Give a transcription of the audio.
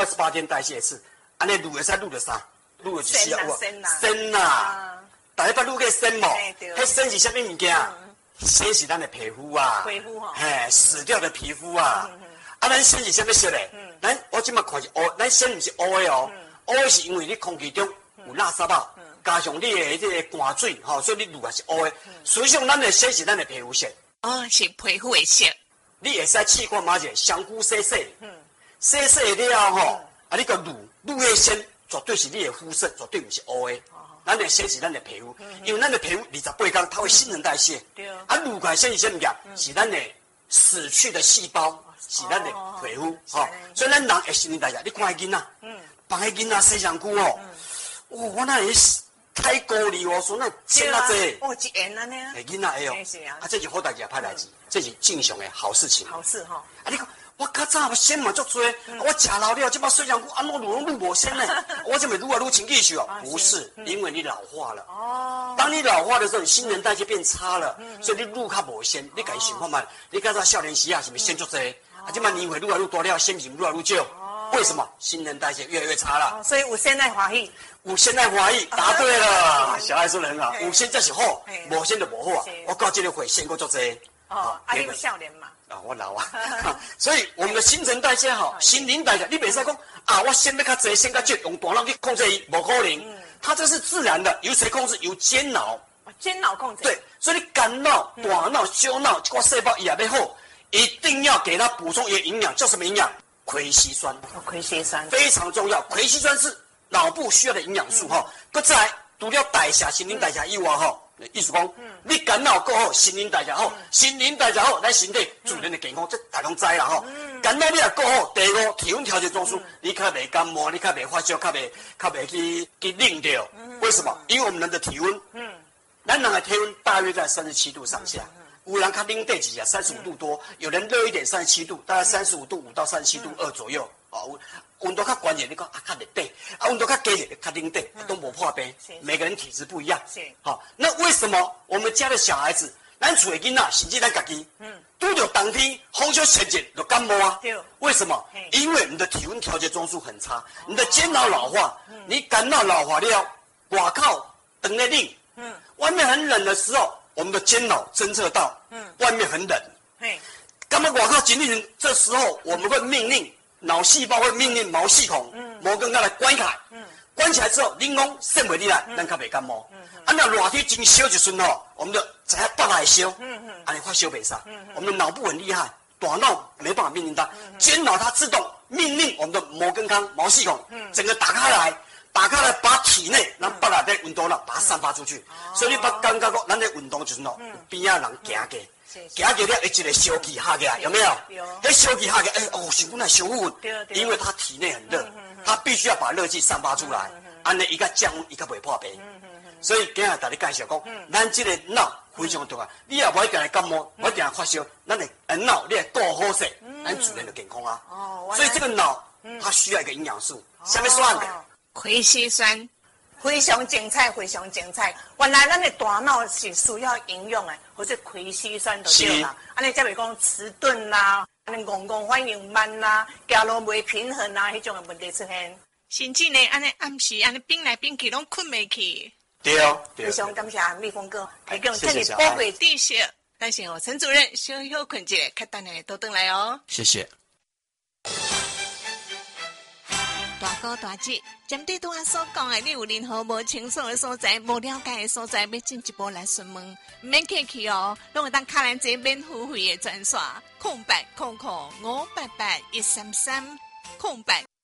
28天代谢一次，安尼撸会使撸着啥？撸就需要锌啦，大家捌撸过锌无？迄锌是啥物物件？锌是咱的皮肤啊， 皮肤吼， 死掉的皮肤啊。啊，咱锌是啥物色嘞？咱我即马看是乌，咱锌毋是乌的哦，乌的是因为你空气中有垃圾啊，加上你的这个汗水吼，所以你撸也是乌的。实际上，咱的锌是咱的皮肤色。 哦，是皮肤的色。你会使试看嘛者香菇洗洗，洗洗了吼，啊，你个撸的锌绝对是你的肤色，绝对毋是乌的。咱的锌是咱的皮肤，因为咱的皮肤28天它会新陈代谢。啊，撸开锌是啥物件？是咱的死去的细胞，是咱的皮肤。吼，所以咱人会新陈代谢。你看迄囡仔，放迄囡仔洗香菇哦，我那会太高哩哦，说那锌啊济。 哦，一言安尼啊。 囡仔会哦，啊，这是好代志啊，歹代志，这是正常的好事情。 好事吼。 啊，你看。我较早锌嘛足多，我食老了，即摆水香菇安怎撸无锌呢？我这么愈来愈清气去哦。不是，因为你老化了。哦。当你老化的时候，你新陈代谢变差了，所以你愈较无锌。你家己想看觅，你较早少年时啊，是不是锌足多？啊，即摆年岁愈来愈大了，锌是愈来愈少。为什么？新陈代谢越来越差了。 所以有锌爱欢喜。 有锌爱欢喜，答对了。小孩说得很好，有锌才是好，无锌就无好啊。我到这个会锌够足多。 哦，啊，你有少年嘛？ 啊，我老啊，所以我们的新陈代谢好，心灵代谢，你袂使讲啊，我锌要较济，锌较少，用大脑去控制伊，无可能。它这是自然的，由谁控制？由间脑。 间脑控制。 对，所以你肝脑、大脑、小脑这块细胞也要好，一定要给它补充一个营养，叫什么营养？葵烯酸。 葵烯酸非常重要，葵烯酸是脑部需要的营养素哈。搁再来，除了代谢、新陈代谢以外哈。意思讲，你肝脑够好，心灵代谢好，心灵代谢好，咱身体自然的健康，这大家拢知啦吼。肝脑你也够好，第五体温调节中枢，你较袂感冒，你较袂发烧，较袂去冷掉。为什么？因为我们人的体温，咱人的体温大约在37度上下。有人较冷地几啊，35度多，有人热一点37度，大概35度5到37度2左右。哦，温度较高一点，你讲啊较热底，啊温度较低一点，较冷底，都无破病。每个人体质不一样。好，那为什么我们家的小孩子，咱厝的囡仔，甚至咱家己，拄着冬天风小湿热就感冒啊？为什么？因为你的体温调节中枢很差，你的间脑老化，你肝脑老化了，外口等在冷，外面很冷的时候，我们的间脑侦测到，外面很冷，干嘛外口真冷？这时候我们会命令。脑细胞会命令毛细孔、毛根它来关起来，关起来之后，恁讲渗袂入来，咱较袂感冒。啊，那热天真烧一瞬吼，我们就知影北来烧，安尼发烧袂使。我们的脑部很厉害，大脑没办法命令它，间脑它自动命令我们的毛根康、毛细孔，整个打开来，把体内咱北来的温度啦，把它散发出去。所以你把感觉讲，咱的运动就是喏，边仔人行过。行过了，一个烧气下起来，有没有？有。那烧气下起来，身躯那烧温，因为它体内很热，它必须要把热气散发出来，安尼伊个降温，伊个袂破病。所以今日大家介绍讲，咱这个脑非常重要。你也不要定来感冒，不要定来发烧，咱的脑你也顾好势，咱自然就健康啊。所以这个脑它需要一个营养素，什么酸的？ 葵烯酸。非常精彩，非常精彩。原来咱的大脑是需要营养的，或者葵烯酸就对啦。安尼才袂讲迟钝啦，安尼戆反应慢啦，走路袂平衡啦，迄种的问题出现。甚至呢，安尼暗时安尼变来变去，拢困袂去。 对哦， 非常感谢蜜蜂哥提供这个宝贵知识。但是哦，陈主任小休困一下，较等下都回来哦。 谢谢。 大哥大姐，针对拄仔所讲的，你有任何无清楚的所在、无了解的所在，要进一步来询问，免客气哦，拢会当卡咱这免付费的专线，0800588133，0800